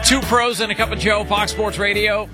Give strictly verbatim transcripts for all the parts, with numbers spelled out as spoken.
Two pros and a cup of Joe, Fox Sports Radio.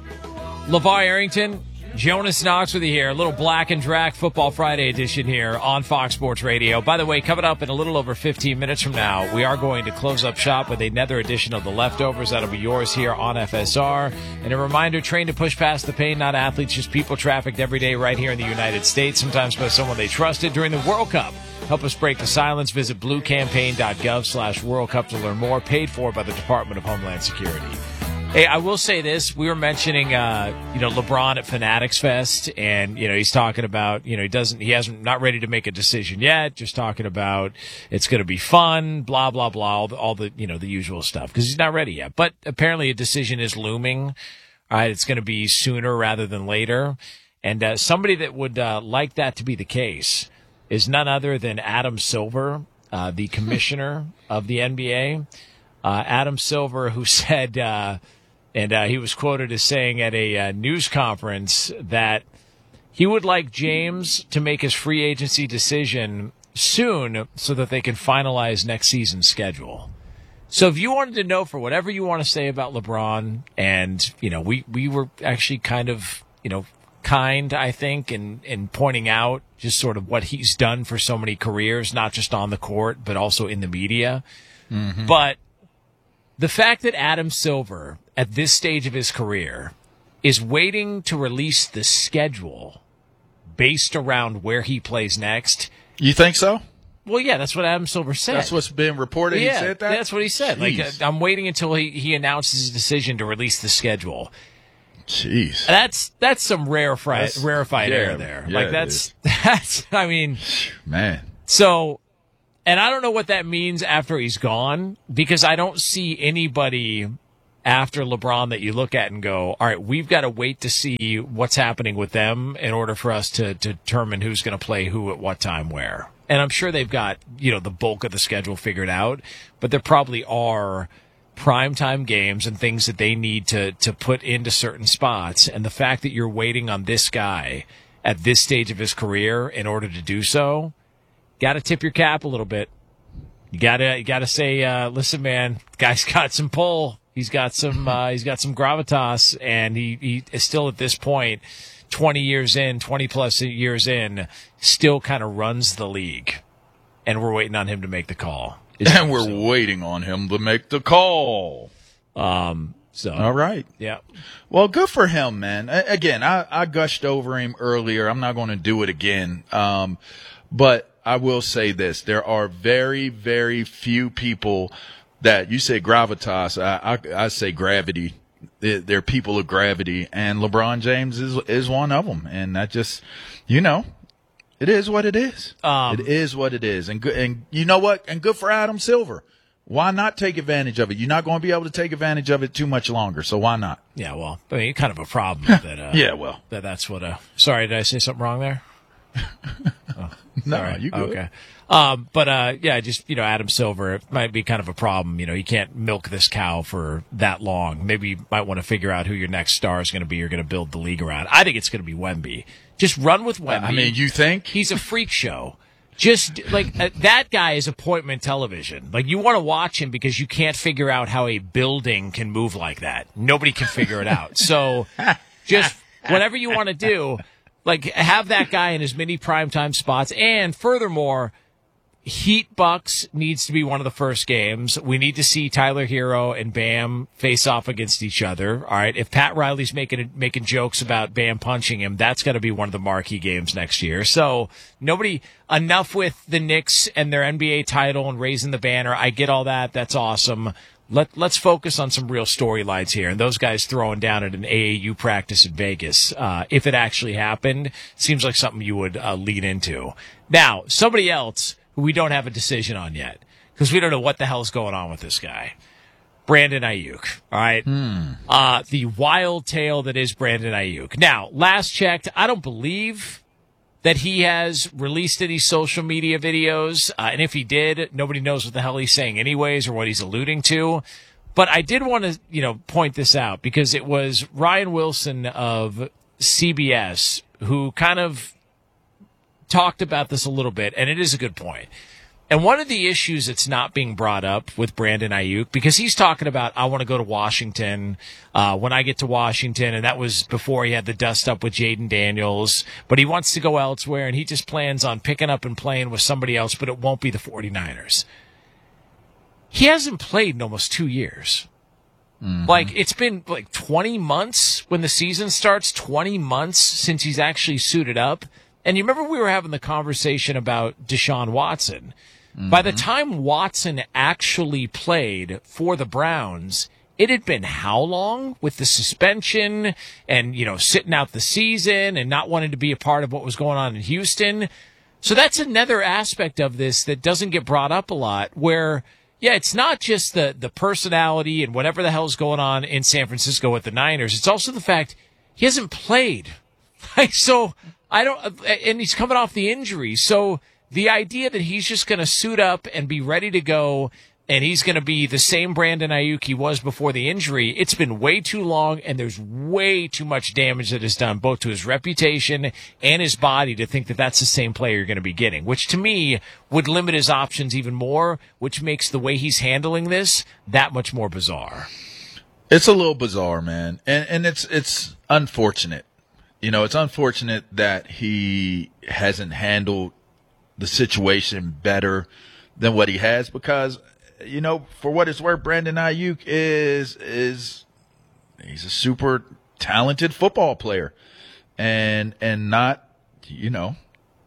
LeVar Arrington, Jonas Knox with you here. A little Black and Drac Football Friday edition here on Fox Sports Radio. By the way, coming up in a little over fifteen minutes from now, we are going to close up shop with another edition of The Leftovers. That'll be yours here on F S R. And a reminder, train to push past the pain, not athletes, just people trafficked every day right here in the United States, sometimes by someone they trusted during the World Cup. Help us break the silence. Visit bluecampaign.gov slash World Cup to learn more. Paid for by the Department of Homeland Security. Hey, I will say this. We were mentioning, uh, you know, LeBron at Fanatics Fest, and, you know, he's talking about, you know, he doesn't, he hasn't, not ready to make a decision yet, just talking about it's going to be fun, blah, blah, blah, all the, all the, you know, the usual stuff, because he's not ready yet. But apparently a decision is looming. All right, it's going to be sooner rather than later. And uh, somebody that would uh, like that to be the case is none other than Adam Silver, uh, the commissioner of the N B A. Uh, Adam Silver, who said, uh, and uh, he was quoted as saying at a uh, news conference that he would like James to make his free agency decision soon so that they can finalize next season's schedule. So if you wanted to know, for whatever you want to say about LeBron, and, you know, we, we were actually kind of, you know, kind, I think, in, in pointing out just sort of what he's done for so many careers, not just on the court, but also in the media. Mm-hmm. But the fact that Adam Silver, at this stage of his career, is waiting to release the schedule based around where he plays next. You think so? Well, yeah, that's what Adam Silver said. That's what's been reported. Yeah, he said that? That's what he said. Jeez. Like, I'm waiting until he, he announces his decision to release the schedule. Jeez. That's that's some rarefied That's, rarefied yeah, air there. Yeah, like that's that's I mean, man. So, and I don't know what that means after he's gone, because I don't see anybody after LeBron that you look at and go, all right, we've got to wait to see what's happening with them in order for us to, to determine who's going to play who at what time where. And I'm sure they've got, you know, the bulk of the schedule figured out, but there probably are primetime games and things that they need to, to put into certain spots. And the fact that you're waiting on this guy at this stage of his career in order to do so, got to tip your cap a little bit. You gotta, you gotta say, uh, listen, man, guy's got some pull. He's got some, uh, he's got some gravitas, and he, he is still at this point, twenty years in, twenty plus years in, still kind of runs the league. And we're waiting on him to make the call. And we're so. waiting on him to make the call. Um, so. All right. Yeah. Well, good for him, man. Again, I, I gushed over him earlier. I'm not going to do it again. Um, but I will say this. There are very, very few people that you say gravitas. I, I, I say gravity. They're people of gravity, and LeBron James is, is one of them. And that just, you know, it is what it is. Um, it is what it is. And good, and you know what? And good for Adam Silver. Why not take advantage of it? You're not going to be able to take advantage of it too much longer, so why not? Yeah, well, I mean, kind of a problem that. Uh, yeah, well, that that's what. Uh, sorry, did I say something wrong there? Oh, no, right. you good. Okay. Um, but uh, yeah, just, you know, Adam Silver, it might be kind of a problem. You know, you can't milk this cow for that long. Maybe you might want to figure out who your next star is going to be. You're going to build the league around. I think it's going to be Wemby. Just run with Wemby. I mean, you think? He's a freak show. Just like uh, that guy is appointment television. Like, you want to watch him because you can't figure out how a building can move like that. Nobody can figure it out. So just whatever you want to do, like, have that guy in as many primetime spots. And furthermore, Heat Bucks needs to be one of the first games. We need to see Tyler Hero and Bam face off against each other. All right. If Pat Riley's making making jokes about Bam punching him, that's got to be one of the marquee games next year. So nobody, enough with the Knicks and their N B A title and raising the banner. I get all that. That's awesome. Let, let's focus on some real storylines here. And those guys throwing down at an A A U practice in Vegas, uh, if it actually happened, seems like something you would uh, lead into. Now, somebody else who we don't have a decision on yet, because we don't know what the hell's going on with this guy. Brandon Ayuk, all right? Hmm. Uh, the wild tale that is Brandon Ayuk. Now, last checked, I don't believe that he has released any social media videos, uh, and if he did, nobody knows what the hell he's saying anyways or what he's alluding to. But I did want to, you know, point this out, because it was Ryan Wilson of C B S who kind of talked about this a little bit, and it is a good point. And one of the issues that's not being brought up with Brandon Ayuk, because he's talking about, I want to go to Washington uh, when I get to Washington, and that was before he had the dust up with Jaden Daniels, but he wants to go elsewhere, and he just plans on picking up and playing with somebody else, but it won't be the 49ers. He hasn't played in almost two years. Mm-hmm. Like, it's been like twenty months when the season starts, twenty months since he's actually suited up. And you remember we were having the conversation about Deshaun Watson. Mm-hmm. By the time Watson actually played for the Browns, it had been how long with the suspension and, you know, sitting out the season and not wanting to be a part of what was going on in Houston. So that's another aspect of this that doesn't get brought up a lot, where, yeah, it's not just the, the personality and whatever the hell's going on in San Francisco with the Niners. It's also the fact he hasn't played. So I don't, and he's coming off the injury. So the idea that he's just going to suit up and be ready to go and he's going to be the same Brandon Ayuk he was before the injury, it's been way too long, and there's way too much damage that is done both to his reputation and his body to think that that's the same player you're going to be getting, which to me would limit his options even more, which makes the way he's handling this that much more bizarre. It's a little bizarre, man, and and it's it's unfortunate. You know, it's unfortunate that he hasn't handled the situation better than what he has, because, you know, for what it's worth, Brandon Ayuk is is he's a super talented football player, and and not, you know,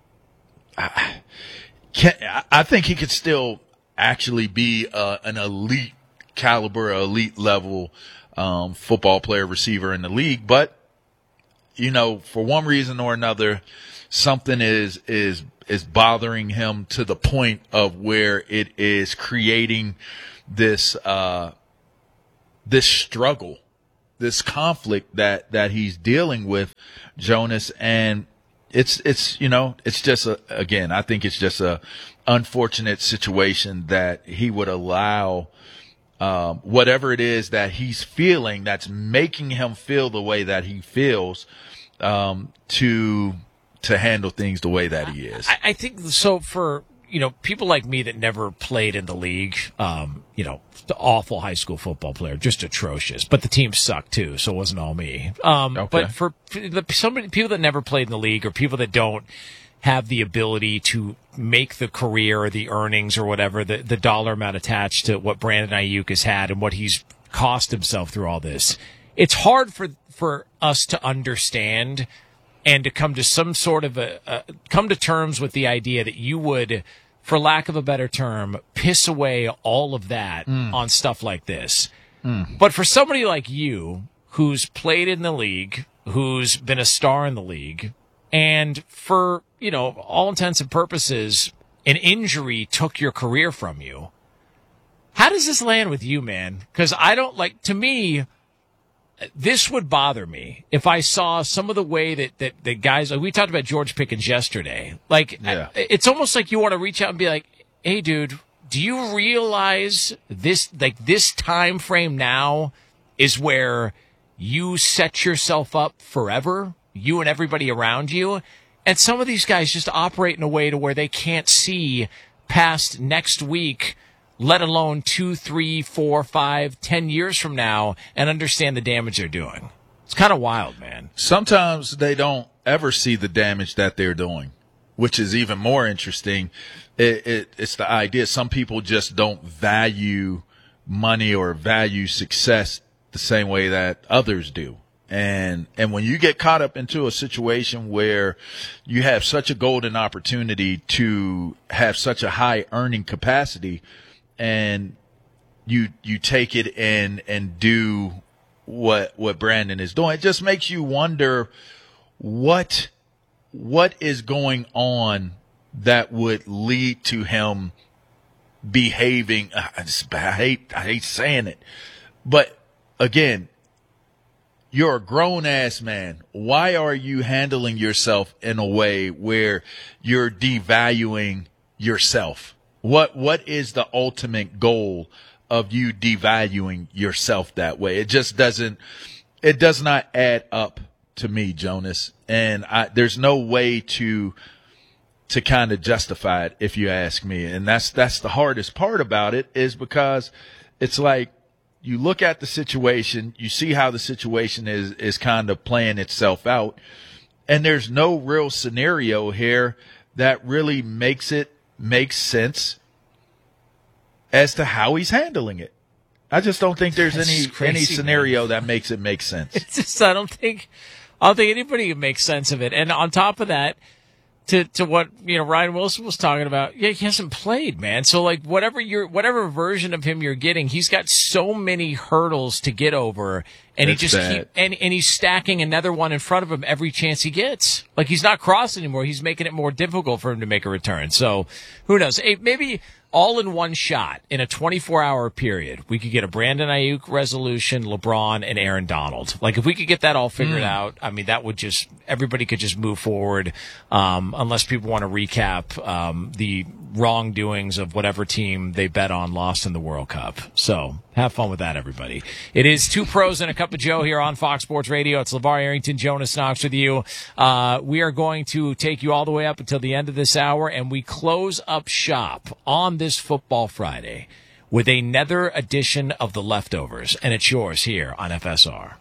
I, can, I think he could still actually be uh, an elite caliber, elite level um, football player, receiver in the league, but, you know, for one reason or another, something is is is bothering him to the point of where it is creating this uh, this struggle, this conflict that that he's dealing with, Jonas. And it's it's you know it's just a, again, I think it's just a unfortunate situation that he would allow um, whatever it is that he's feeling that's making him feel the way that he feels um, to. to handle things the way that he is. I, I think so. For, you know, people like me that never played in the league, um, you know, the awful high school football player, just atrocious, but the team sucked too. So it wasn't all me. Um, okay. But for the, some people that never played in the league, or people that don't have the ability to make the career or the earnings or whatever, the, the dollar amount attached to what Brandon Ayuk has had and what he's cost himself through all this, it's hard for, for us to understand and to come to some sort of a, uh, come to terms with the idea that you would, for lack of a better term, piss away all of that mm. on stuff like this. Mm. But for somebody like you, who's played in the league, who's been a star in the league, and for, you know, all intents and purposes, an injury took your career from you, how does this land with you, man? Because I don't, like, to me, this would bother me if I saw some of the way that, that, that guys, like we talked about George Pickens yesterday. Like, yeah. It's almost like you want to reach out and be like, hey, dude, do you realize this, like this time frame now is where you set yourself up forever, you and everybody around you? And some of these guys just operate in a way to where they can't see past next week, let alone two, three, four, five, ten years from now, and understand the damage they're doing. It's kind of wild, man. Sometimes they don't ever see the damage that they're doing, which is even more interesting. It, it, it's the idea some people just don't value money or value success the same way that others do. And, and when you get caught up into a situation where you have such a golden opportunity to have such a high earning capacity, and you you take it and and do what what Brandon is doing, it just makes you wonder what what is going on that would lead to him behaving. I, just, I hate I hate saying it, but again, you're a grown ass man. Why are you handling yourself in a way where you're devaluing yourself? What what is the ultimate goal of you devaluing yourself that way? It just doesn't it does not add up to me, Jonas. And I, there's no way to to kind of justify it, if you ask me. And that's that's the hardest part about it, is because it's like you look at the situation, you see how the situation is is kind of playing itself out, and there's no real scenario here that really makes it make sense as to how he's handling it. I just don't think there's That's any crazy, any scenario man. that makes it make sense. It's just, I don't think, I don't think anybody can make sense of it. And on top of that, to, to what, you know, Ryan Wilson was talking about, yeah, he hasn't played, man. So like whatever you're, whatever version of him you're getting, he's got so many hurdles to get over, and That's he just bad. keep, and, and he's stacking another one in front of him every chance he gets. Like he's not crossing anymore. He's making it more difficult for him to make a return. So who knows? Hey, maybe all in one shot in a twenty-four hour period, we could get a Brandon Ayuk resolution, LeBron, and Aaron Donald. Like if we could get that all figured mm. out, I mean, that would just, everybody could just move forward. Um, unless people want to recap, um, the wrongdoings of whatever team they bet on lost in the World Cup. So have fun with that, everybody. It is Two Pros and a Cup of Joe here on Fox Sports Radio. It's LeVar Arrington, Jonas Knox with you. Uh, we are going to take you all the way up until the end of this hour, and we close up shop on this Football Friday with another edition of The Leftovers, and it's yours here on F S R.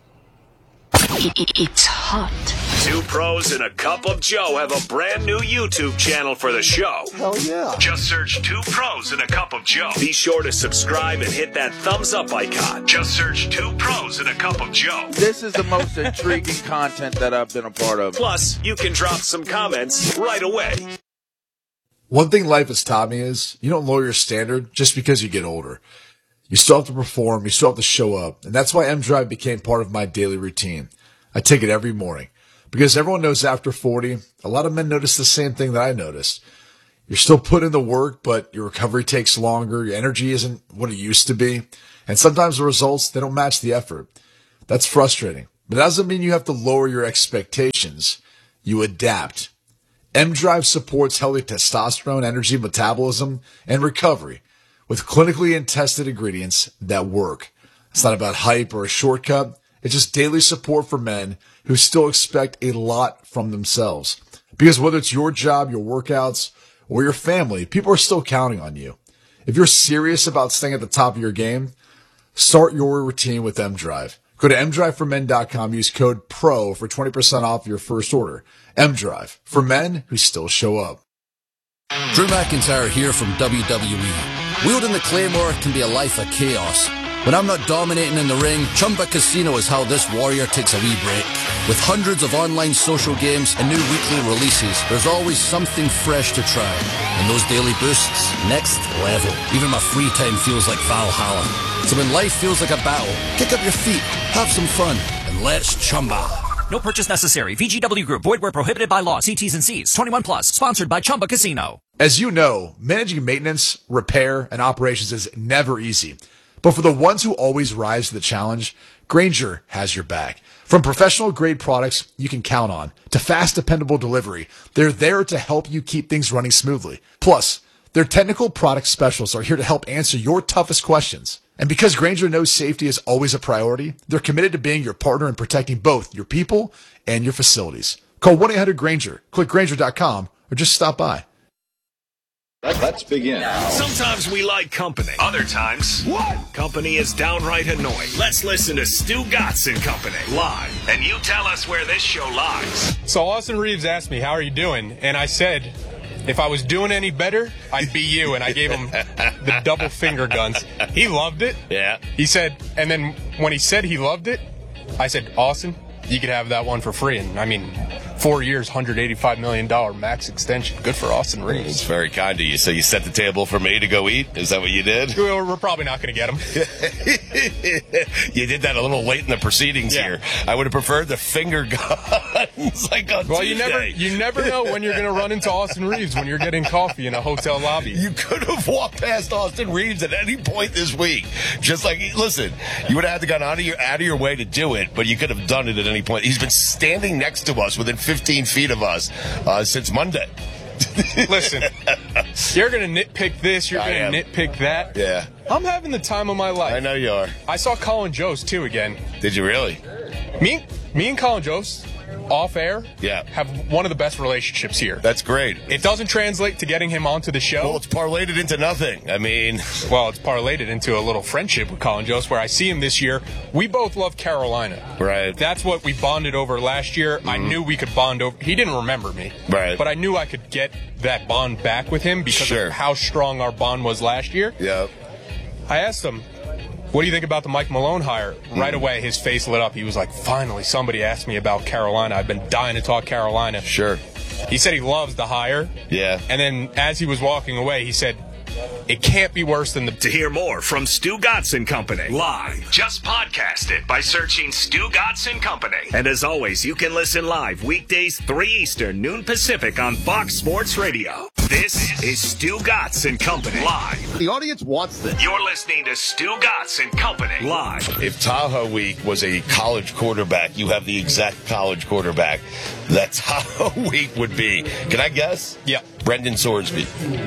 It's hot. Two Pros and a Cup of Joe have a brand new YouTube channel for the show. Hell yeah. Just search Two Pros and a Cup of Joe. Be sure to subscribe and hit that thumbs up icon. Just search Two Pros and a Cup of Joe. This is the most intriguing content that I've been a part of. Plus, you can drop some comments right away. One thing life has taught me is you don't lower your standard just because you get older. You still have to perform. You still have to show up. And that's why M-Drive became part of my daily routine. I take it every morning because everyone knows after forty, a lot of men notice the same thing that I noticed. You're still putting in the work, but your recovery takes longer. Your energy isn't what it used to be. And sometimes the results, they don't match the effort. That's frustrating. But that doesn't mean you have to lower your expectations. You adapt. M-Drive supports healthy testosterone, energy, metabolism, and recovery with clinically and tested ingredients that work. It's not about hype or a shortcut. It's just daily support for men who still expect a lot from themselves. Because whether it's your job, your workouts, or your family, people are still counting on you. If you're serious about staying at the top of your game, start your routine with M-Drive. Go to M drive for men dot com. Use code PRO for twenty percent off your first order. M-Drive, for men who still show up. Drew McIntyre here from W W E. Wielding the Claymore can be a life of chaos. When I'm not dominating in the ring, Chumba Casino is how this warrior takes a wee break. With hundreds of online social games and new weekly releases, there's always something fresh to try. And those daily boosts, next level. Even my free time feels like Valhalla. So when life feels like a battle, kick up your feet, have some fun, and let's Chumba. No purchase necessary. V G W Group. Void where prohibited by law. See T's and C's. twenty-one plus. Sponsored by Chumba Casino. As you know, managing maintenance, repair, and operations is never easy. But for the ones who always rise to the challenge, Grainger has your back. From professional-grade products you can count on to fast, dependable delivery, they're there to help you keep things running smoothly. Plus, their technical product specialists are here to help answer your toughest questions. And because Grainger knows safety is always a priority, they're committed to being your partner in protecting both your people and your facilities. Call one eight hundred Grainger, click Grainger dot com, or just stop by. Let's begin. Sometimes we like company. Other times, what? Company is downright annoying. Let's listen to Stu Gatz and Company live. And you tell us where this show lies. So Austin Reeves asked me, how are you doing? And I said, if I was doing any better, I'd be you. And I gave him the double finger guns. He loved it. Yeah. He said, and then when he said he loved it, I said, Austin, you could have that one for free. And I mean, four years, one hundred eighty-five million dollars max extension. Good for Austin Reeves. It's very kind of you. So you set the table for me to go eat? Is that what you did? We're, we're probably not going to get him. You did that a little late in the proceedings yeah. here. I would have preferred the finger guns like on Well, Tuesday. you never you never know when you're going to run into Austin Reeves when you're getting coffee in a hotel lobby. You could have walked past Austin Reeves at any point this week. Just like, listen, you would have had to go out of your, out of your way to do it, but you could have done it at any point. He's been standing next to us within fifteen feet of us uh, since Monday. Listen, you're going to nitpick this, you're going to nitpick that. Yeah. I'm having the time of my life. I know you are. I saw Colin Jost, too, again. Did you really? Me, me and Colin Jost, off air, yeah. have one of the best relationships here. That's great. It doesn't translate to getting him onto the show. Well, it's parlayed it into nothing. I mean, well, it's parlayed it into a little friendship with Colin Jost, where I see him this year. We both love Carolina. Right. That's what we bonded over last year. Mm-hmm. I knew we could bond over. He didn't remember me. Right. But I knew I could get that bond back with him because sure. of how strong our bond was last year. Yeah. I asked him, what do you think about the Mike Malone hire? Mm. Right away, his face lit up. He was like, finally, somebody asked me about Carolina. I've been dying to talk Carolina. Sure. He said he loves the hire. Yeah. And then as he was walking away, he said, it can't be worse than the... To hear more from Stu Gatz and Company live, just podcast it by searching Stu Gatz and Company. And as always, you can listen live weekdays three Eastern, noon Pacific on Fox Sports Radio. This is Stu Gatz and Company live. The audience wants this. You're listening to Stu Gatz and Company live. If Tahoe Week was a college quarterback, you have the exact college quarterback that Tahoe Week would be. Can I guess? Yeah. Brendan Sorsby.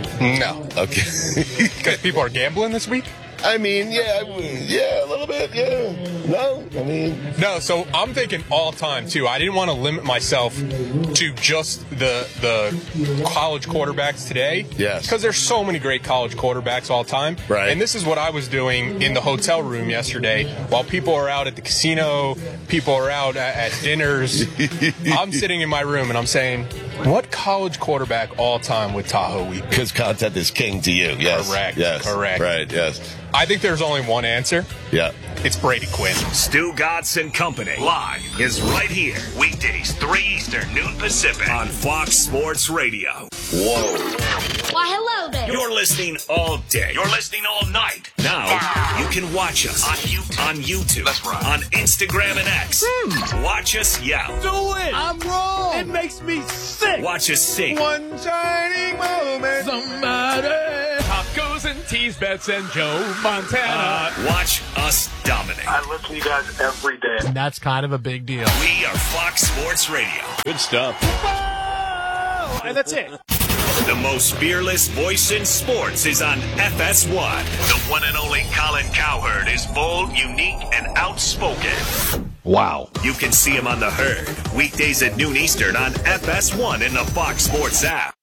No. Okay. Because people are gambling this week? I mean, yeah, yeah, a little bit, yeah. No, I mean... No, so I'm thinking all time, too. I didn't want to limit myself to just the the college quarterbacks today. Yes. Because there's so many great college quarterbacks all time. Right. And this is what I was doing in the hotel room yesterday. While people are out at the casino, people are out at, at dinners, I'm sitting in my room and I'm saying, what college quarterback all time would Tahoe Week? Because content is king to you, yes. Correct, yes. correct. Right, yes. I think there's only one answer. Yeah. It's Brady Quinn. Stu Gatz and Company live is right here. Weekdays, three Eastern, noon Pacific on Fox Sports Radio. Whoa. Why, hello there. You're listening all day. You're listening all night. Now, you can watch us on YouTube. On, YouTube. That's right. On Instagram and X. Hmm. Watch us yell. Do it. I'm wrong. It makes me sick. Watch us sing. One shining moment. Somebody. Tacos and tease bets and Joe Montana. Uh, watch us dominate. I listen to you guys every day. And that's kind of a big deal. We are Fox Sports Radio. Good stuff. Whoa! And that's it. The most fearless voice in sports is on F S one. The one and only Colin Cowherd is bold, unique, and outspoken. Wow. You can see him on The Herd, weekdays at noon Eastern on F S one in the Fox Sports app.